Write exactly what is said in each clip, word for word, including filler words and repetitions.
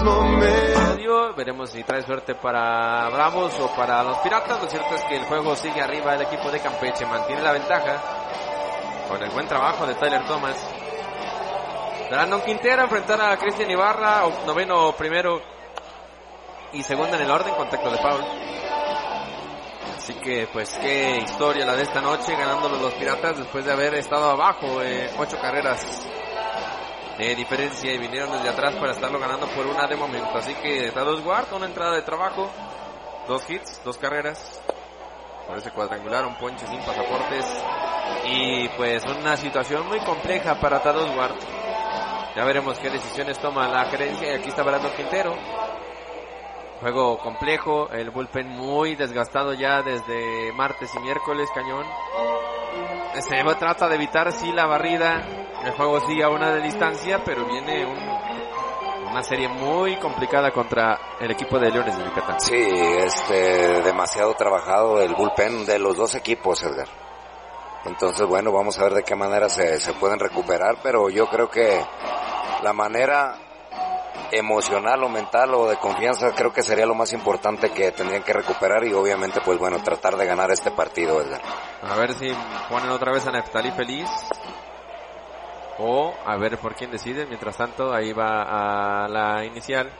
Veremos si trae suerte para Bravos o para los Piratas. Lo cierto es que el juego sigue arriba. El equipo de Campeche mantiene la ventaja con el buen trabajo de Tyler Thomas. Brandon Quintero enfrentar a Cristian Ibarra, noveno primero y segundo en el orden, contacto de foul. Así que pues qué historia la de esta noche, ganándolo los Piratas después de haber estado abajo eh, ocho carreras de diferencia y vinieron desde atrás para estarlo ganando por una de momento. Así que Tadeusz Ward, una entrada de trabajo, dos hits, dos carreras, por ese cuadrangular, un ponche sin pasaportes y pues una situación muy compleja para Tadeusz Ward. Ya veremos qué decisiones toma la gerencia. Y aquí está Brandon Quintero. Juego complejo, el bullpen muy desgastado ya desde martes y miércoles, cañón. Se trata de evitar sí la barrida. El juego sigue a una de distancia, pero viene un, una serie muy complicada contra el equipo de Leones de Yucatán. Sí, este, demasiado trabajado el bullpen de los dos equipos, Edgar. Entonces, bueno, vamos a ver de qué manera se, se pueden recuperar, pero yo creo que la manera emocional o mental o de confianza creo que sería lo más importante que tendrían que recuperar y obviamente, pues bueno, tratar de ganar este partido, Edgar. A ver si ponen otra vez a Neftalí feliz. O a ver por quién decide. Mientras tanto, ahí va a la inicial.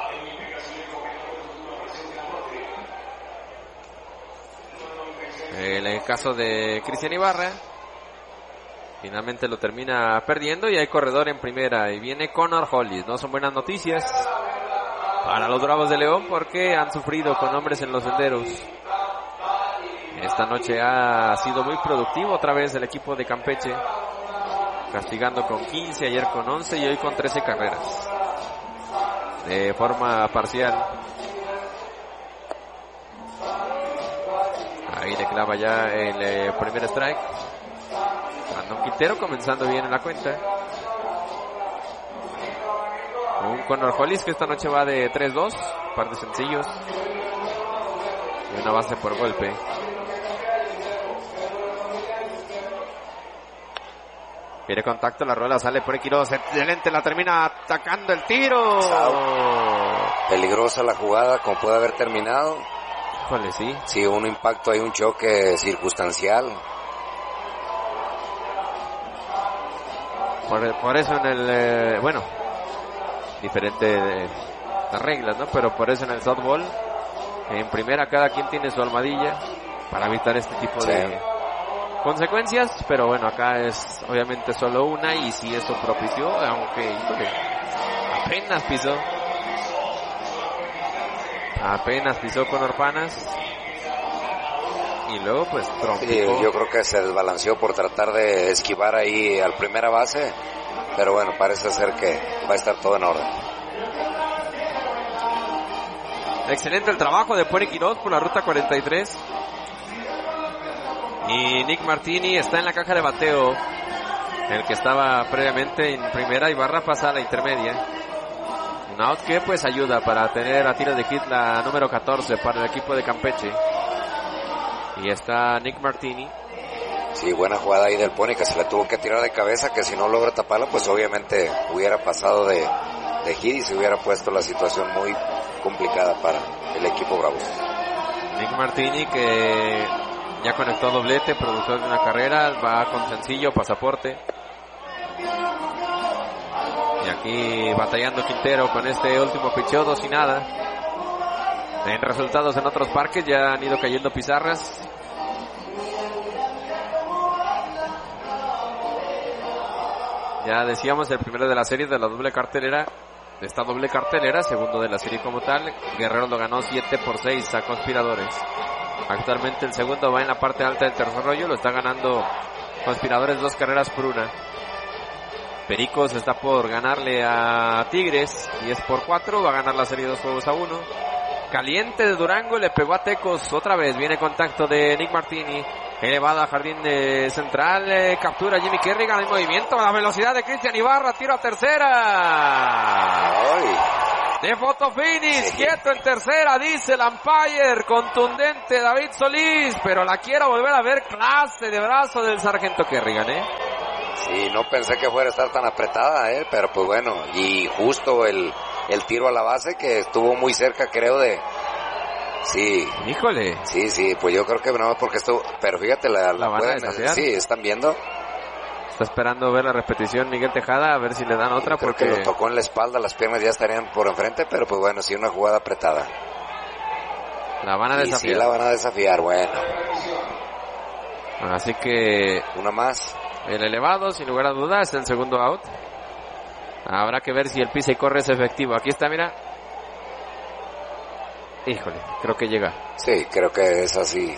En el caso de Cristian Ibarra, finalmente lo termina perdiendo y hay corredor en primera. Y viene Connor Hollis. No son buenas noticias para los Bravos de León porque han sufrido con hombres en los senderos. Esta noche ha sido muy productivo otra vez el equipo de Campeche, castigando con quince, ayer con once y hoy con trece carreras de forma parcial. Ahí le clava ya el eh, primer strike. Brandon Quintero comenzando bien en la cuenta. Un Connor Hollis que esta noche va de tres dos, par de sencillos y una base por golpe. Quiere contacto, la rueda sale por Quiroz, excelente, la termina atacando el tiro. Peligrosa la jugada, como puede haber terminado. Híjole, sí. Sí, un impacto, hay un choque circunstancial. Por, por eso en el, eh, bueno, diferente eh, las reglas, ¿no? Pero por eso en el softball, en primera cada quien tiene su almohadilla para evitar este tipo sí. de consecuencias, pero bueno, acá es obviamente solo una y si eso propició, aunque híjole, apenas pisó apenas pisó con Orpanas y luego pues trompicó. Sí, yo creo que se desbalanceó por tratar de esquivar ahí al primera base, pero bueno, parece ser que va a estar todo en orden. Excelente el trabajo de Pueri Quiroz por la ruta cuarenta y tres. Y Nick Martini está en la caja de bateo, el que estaba previamente en primera. Ibarra pasa a la intermedia. Un out que pues ayuda para tener a tiro de hit la número catorce para el equipo de Campeche. Y está Nick Martini. Sí, buena jugada ahí del Pony que se le tuvo que tirar de cabeza, que si no logra taparla pues obviamente hubiera pasado de, de hit y se hubiera puesto la situación muy complicada para el equipo Bravos. Nick Martini que ya conectó doblete, productor de una carrera, va con sencillo, pasaporte. Y aquí batallando Quintero con este último picheo, dos y nada. En resultados en otros parques ya han ido cayendo pizarras. Ya decíamos el primero de la serie de la doble cartelera, de esta doble cartelera, segundo de la serie como tal. Guerrero lo ganó siete por seis a Conspiradores. Actualmente el segundo va en la parte alta del tercer rollo, lo está ganando Conspiradores dos carreras por una. Pericos está por ganarle a Tigres, diez por cuatro, va a ganar la serie dos juegos a uno. Caliente de Durango, le pegó a Tecos otra vez, viene contacto de Nick Martini, elevada a jardín de central, eh, captura Jimmy Kerrigan en movimiento, a la velocidad de Cristian Ibarra, tiro a tercera. Ay. De photo finish, sí. Quieto en tercera, dice el umpire, contundente David Solís, pero la quiero volver a ver, clase de brazo del sargento Kerrigan, ¿eh? Sí, no pensé que fuera a estar tan apretada, ¿eh? Pero pues bueno, y justo el, el tiro a la base, que estuvo muy cerca, creo, de... Sí. Híjole. Sí, sí, pues yo creo que no, porque estuvo... Pero fíjate, la, la, la pueden... Sí, ¿están viendo? Está esperando ver la repetición Miguel Tejada, a ver si le dan otra. Creo porque que lo tocó en la espalda, las piernas ya estarían por enfrente, pero pues bueno, sí, una jugada apretada. La van a desafiar. Y sí, la van a desafiar, bueno. Así que... Una más. El elevado, sin lugar a dudas, es el segundo out. Habrá que ver si el pisa y corre es efectivo. Aquí está, mira. Híjole, creo que llega. Sí, creo que es así.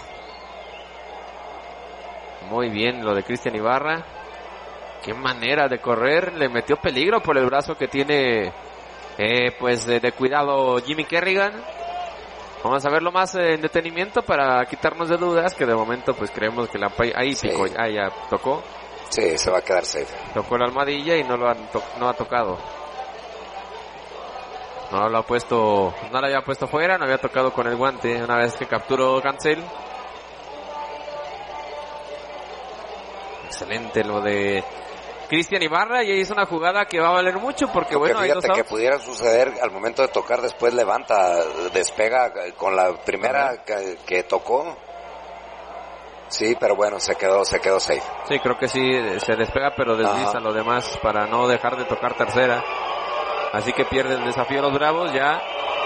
Muy bien lo de Cristian Ibarra. Qué manera de correr. Le metió peligro por el brazo que tiene, eh, pues, de, de cuidado Jimmy Kerrigan. Vamos a verlo más en detenimiento para quitarnos de dudas, que de momento pues creemos que la ahí sí. picó, ahí ya tocó. Sí, se va a quedar safe. Tocó la almohadilla y no lo han to no ha tocado. No lo ha puesto, no lo había puesto fuera, no había tocado con el guante una vez que capturó Cancel. Excelente lo de Cristian Ibarra, y ahí es una jugada que va a valer mucho porque, porque bueno, fíjate hay dos que pudiera suceder al momento de tocar, después levanta, despega con la primera que, que tocó. Sí, pero bueno, se quedó, se quedó safe. Sí, creo que sí, se despega, pero desliza Ajá. lo demás para no dejar de tocar tercera. Así que pierde el desafío los Bravos ya.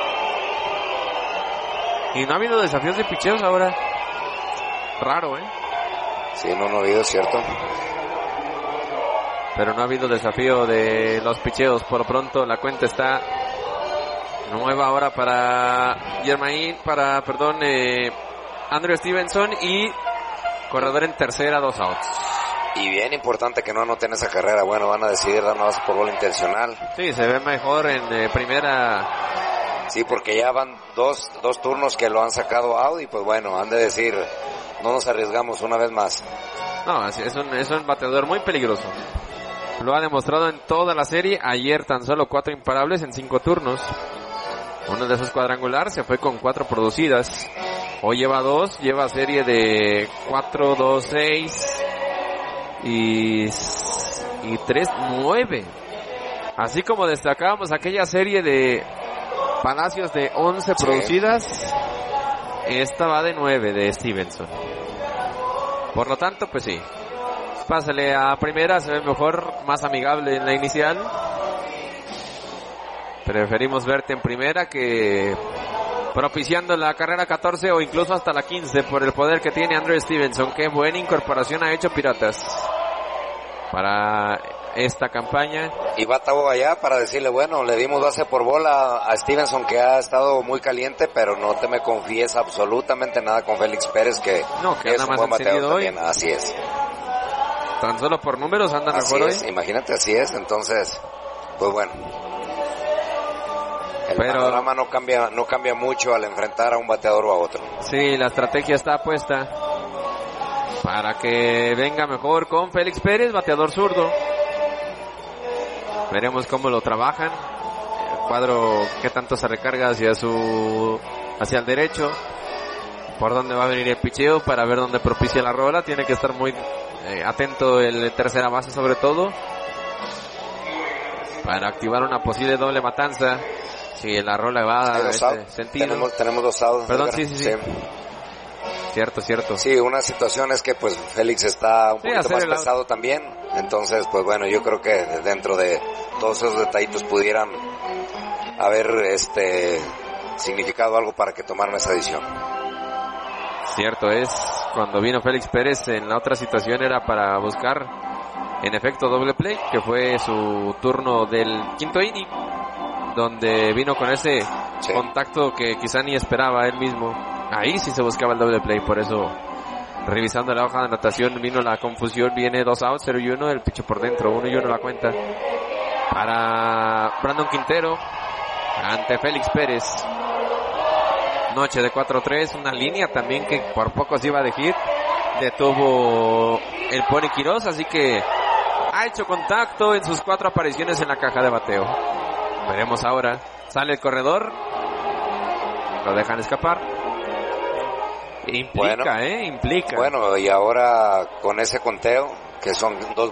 Y no ha habido desafíos de picheos ahora. Raro, ¿eh? Sí, no, no ha habido, cierto. Pero no ha habido desafío de los picheos. Por lo pronto la cuenta está nueva ahora para Germain, para, perdón, eh, Andrew Stevenson, y corredor en tercera, dos outs. Y bien importante que no anoten esa carrera. Bueno, van a decidir dar una base por bola intencional. Sí, se ve mejor en eh, primera. Sí, porque ya van dos, dos turnos que lo han sacado out y pues bueno, han de decir, no nos arriesgamos una vez más. No, es un, es un bateador muy peligroso. Lo ha demostrado en toda la serie. Ayer tan solo cuatro imparables en cinco turnos. Uno de esos cuadrangular se fue con cuatro producidas. Hoy lleva dos, lleva serie de cuatro, dos, seis y, y tres, nueve. Así como destacábamos aquella serie de Palacios de once sí. producidas, esta va de nueve de Stevenson. Por lo tanto, pues sí, pásale a primera, se ve mejor, más amigable en la inicial. Preferimos verte en primera que propiciando la carrera catorce o incluso hasta la quince por el poder que tiene Andrew Stevenson. Qué buena incorporación ha hecho Piratas para esta campaña. Y va Tavo allá para decirle, bueno, le dimos base por bola a Stevenson, que ha estado muy caliente, pero no te me confíes absolutamente nada con Félix Pérez, que, no, que es un más buen bateador hoy. también. Así es. Tan solo por números anda así mejor es, hoy. Imagínate, así es. Entonces, pues bueno. El Pero, panorama no cambia, no cambia mucho al enfrentar a un bateador o a otro. Sí, la estrategia está puesta para que venga mejor con Félix Pérez, bateador zurdo. Veremos cómo lo trabajan. El cuadro que tanto se recarga hacia su, hacia el derecho. Por dónde va a venir el picheo para ver dónde propicia la rola. Tiene que estar muy eh, atento el tercera base sobre todo, para activar una posible doble matanza. Si la rola va a este sentido. Tenemos, tenemos dos outs. Perdón, sí, sí, sí, sí. Cierto, cierto. Sí, una situación es que pues Félix está un sí, poquito más pesado out. También. Entonces, pues bueno, yo creo que dentro de todos esos detallitos pudieran haber este significado algo para que tomaran esa decisión. Cierto es, cuando vino Félix Pérez en la otra situación era para buscar en efecto doble play, que fue su turno del quinto inning, donde vino con ese sí. contacto que quizá ni esperaba él mismo. Ahí sí se buscaba el doble play, por eso revisando la hoja de anotación vino la confusión, viene dos outs, cero y uno, el picho por dentro, uno y uno la cuenta para Brandon Quintero ante Félix Pérez. Noche de cuatro tres, una línea también que por poco se iba de hit, detuvo el Pony Quiroz, así que ha hecho contacto en sus cuatro apariciones en la caja de bateo. Veremos ahora, sale el corredor, lo dejan escapar. Implica, bueno, eh, implica. Bueno, y ahora con ese conteo, que son dos